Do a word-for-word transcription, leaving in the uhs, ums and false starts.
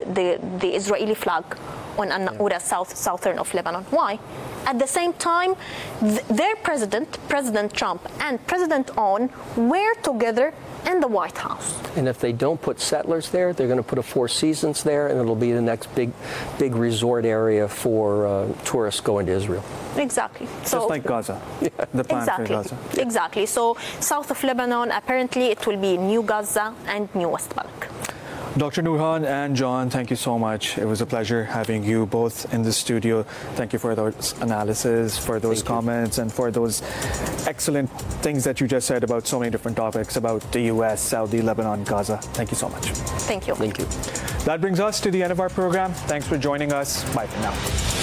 the, the Israeli flag on An-Naqoura, south, southern of Lebanon. Why? At the same time, th- their president, President Trump, and President On were together in the White House. And if they don't put settlers there, they're going to put a Four Seasons there, and it'll be the next big, big resort area for uh, tourists going to Israel. Exactly. So, just like Gaza, yeah. the plan exactly. for Gaza. Yeah. Exactly. So south of Lebanon, apparently it will be New Gaza and New West Bank. Doctor Nourhan and John, thank you so much. It was a pleasure having you both in the studio. Thank you for those analysis, for those thank comments, you. and for those excellent things that you just said about so many different topics about the U S, Saudi, Lebanon, Gaza. Thank you so much. Thank you. Thank you. That brings us to the end of our program. Thanks for joining us. Bye for now.